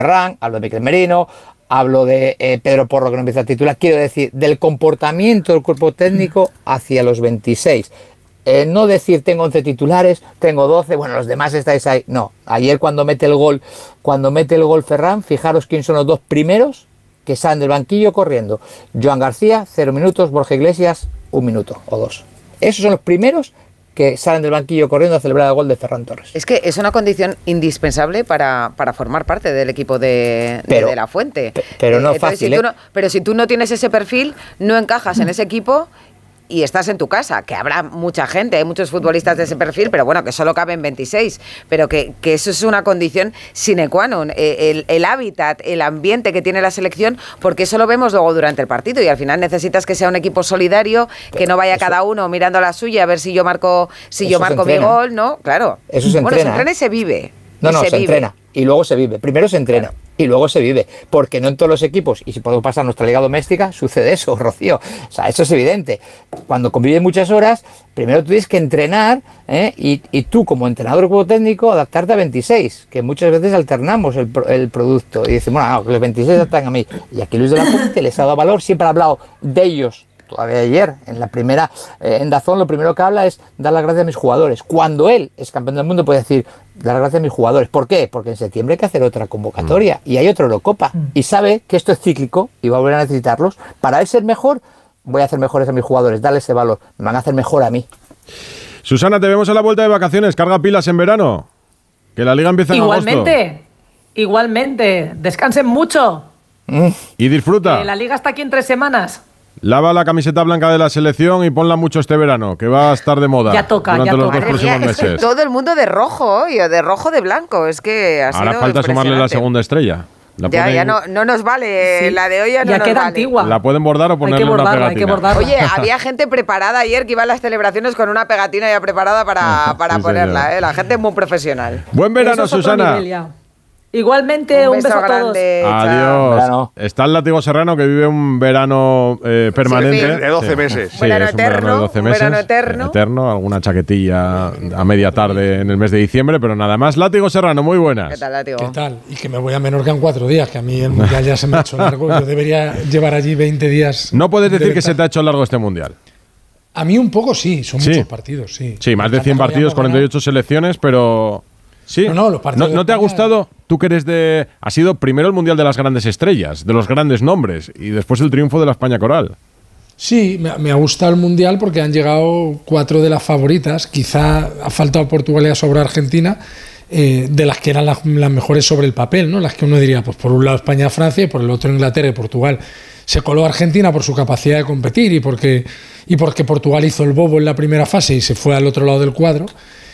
Ferran, hablo de Mikel Merino, hablo de Pedro Porro, que no empieza a titular. Quiero decir, del comportamiento del cuerpo técnico hacia los 26. No decir tengo 11 titulares, tengo 12, bueno, los demás estáis ahí. No, ayer cuando mete el gol Ferran, fijaros quién son los dos primeros que salen del banquillo corriendo. Joan García, 0 minutos, Borja Iglesias, 1 minuto o 2. Esos son los primeros que salen del banquillo corriendo a celebrar el gol de Ferran Torres. Es que es una condición indispensable para formar parte del equipo de La Fuente. Pero no fácil, pero si tú no tienes ese perfil, no encajas en ese equipo y estás en tu casa, que habrá mucha gente, hay muchos futbolistas de ese perfil, pero bueno, que solo caben 26, pero que eso es una condición sine qua non, el hábitat, el ambiente que tiene la selección, porque eso lo vemos luego durante el partido y al final necesitas que sea un equipo solidario, que no vaya cada uno mirando a la suya a ver si yo marco mi gol, ¿no? Claro. Eso se entrena. Se entrena y se vive. Se entrena y luego se vive. Primero se entrena. Claro. Y luego se vive, porque no en todos los equipos, y si podemos pasar a nuestra liga doméstica, sucede eso, Rocío. O sea, eso es evidente. Cuando convives muchas horas, primero tú tienes que entrenar, y tú como entrenador del cuerpo técnico, adaptarte a 26, que muchas veces alternamos el producto, y decimos, bueno, que los 26 adaptan a mí. Y aquí Luis de la Fuente les ha dado valor, siempre ha hablado de ellos. Todavía ayer, en la primera, en DAZN, lo primero que habla es dar las gracias a mis jugadores. Cuando él es campeón del mundo, puede decir, dar las gracias a mis jugadores. ¿Por qué? Porque en septiembre hay que hacer otra convocatoria y hay otra Eurocopa. Y sabe que esto es cíclico y va a volver a necesitarlos. Para él ser mejor, voy a hacer mejores a mis jugadores, darle ese valor. Me van a hacer mejor a mí. Susana, te vemos a la vuelta de vacaciones. Carga pilas en verano. Que la liga empieza en agosto. Igualmente. Descansen mucho. Y disfruta. La liga está aquí en 3 semanas. Lava la camiseta blanca de la selección y ponla mucho este verano, que va a estar de moda. Ya toca, durante los 2 Es próximos que meses. todo el mundo de rojo hoy, o de rojo de blanco. Es que ahora falta sumarle la segunda estrella. Ya no nos vale, sí. La de hoy ya no nos queda vale. Antigua. La pueden bordar o ponerle una pegatina. Hay que bordarla. Oye, había gente preparada ayer que iba a las celebraciones con una pegatina ya preparada para sí, ponerla. La gente es muy profesional. Buen verano, Susana. Igualmente, un beso a todos. Adiós. Está el Látigo Serrano, que vive un verano permanente. De 12 meses. Sí, verano eterno, de 12 meses. Verano eterno. Eterno, alguna chaquetilla a media tarde en el mes de diciembre, pero nada más. Látigo Serrano, muy buenas. ¿Qué tal, Látigo? ¿Qué tal? Y que me voy a Menorca en 4 días, que a mí el mundial ya se me ha hecho largo. Yo debería llevar allí 20 días. No puedes decir que se te ha hecho largo este mundial. A mí un poco sí, son muchos partidos, sí. Sí, más de 100 partidos, 48 selecciones, pero... Sí. Los partidos ¿No te ha gustado? Tú que eres de... Ha sido primero el Mundial de las grandes estrellas, de los grandes nombres, y después el triunfo de la España Coral. Sí, me ha gustado el Mundial porque han llegado 4 de las favoritas. Quizá ha faltado Portugal y sobre Argentina, de las que eran las mejores sobre el papel, ¿no? Las que uno diría, pues por un lado España-Francia y por el otro Inglaterra y Portugal. Se coló Argentina por su capacidad de competir y porque Portugal hizo el bobo en la primera fase y se fue al otro lado del cuadro.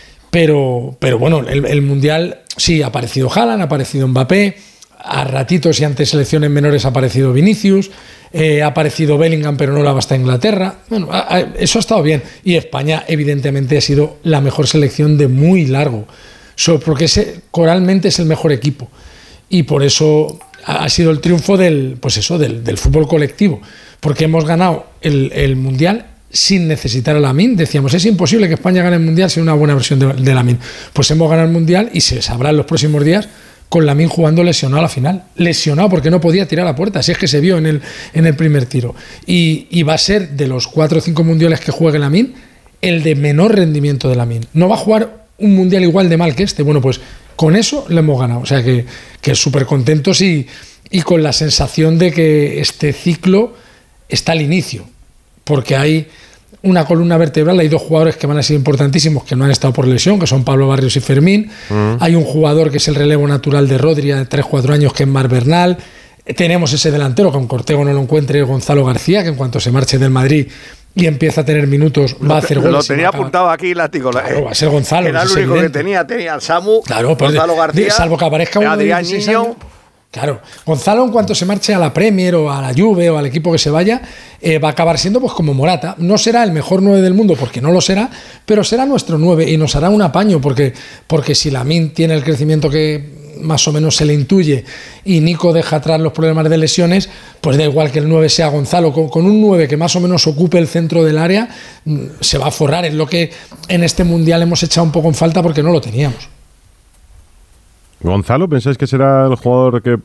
Pero bueno, el Mundial sí, ha aparecido Haaland, ha aparecido Mbappé, a ratitos y ante selecciones menores ha aparecido Vinicius, ha aparecido Bellingham, pero no la basta Inglaterra. Bueno, eso ha estado bien. Y España, evidentemente, ha sido la mejor selección de muy largo, porque coralmente es el mejor equipo. Y por eso ha sido el triunfo del fútbol colectivo, porque hemos ganado el Mundial sin necesitar a Lamine. Decíamos, es imposible que España gane el Mundial sin una buena versión de Lamine. Pues hemos ganado el Mundial y se sabrá en los próximos días con Lamine jugando lesionado a la final. Lesionado porque no podía tirar a la puerta, si es que se vio en el primer tiro. Y va a ser, de los 4 o 5 mundiales que juegue Lamine, el de menor rendimiento de Lamine. No va a jugar un Mundial igual de mal que este. Bueno, pues con eso le hemos ganado. O sea que súper contentos y con la sensación de que este ciclo está al inicio. Porque hay una columna vertebral, hay 2 jugadores que van a ser importantísimos, que no han estado por lesión, que son Pablo Barrios y Fermín. Hay un jugador que es el relevo natural de Rodri, de 3-4 años, que es Marc Bernal. Tenemos ese delantero, que aunque Ortego no lo encuentre, Gonzalo García, que en cuanto se marche del Madrid y empieza a tener minutos, va a hacer goles. Lo tenía apuntado aquí, Látigo. Claro, va a ser Gonzalo. Era el único que tenía al Samu, claro, Gonzalo García, salvo que aparezca uno Adrián de 16 Niño. años. Claro, Gonzalo, en cuanto se marche a la Premier o a la Juve o al equipo que se vaya, va a acabar siendo pues como Morata. No será el mejor 9 del mundo, porque no lo será, pero será nuestro 9 y nos hará un apaño, porque si Lamine tiene el crecimiento que más o menos se le intuye y Nico deja atrás los problemas de lesiones, pues da igual que el 9 sea Gonzalo. Con un 9 que más o menos ocupe el centro del área, se va a forrar. Es lo que en este Mundial hemos echado un poco en falta porque no lo teníamos. ¿Gonzalo pensáis que será el jugador que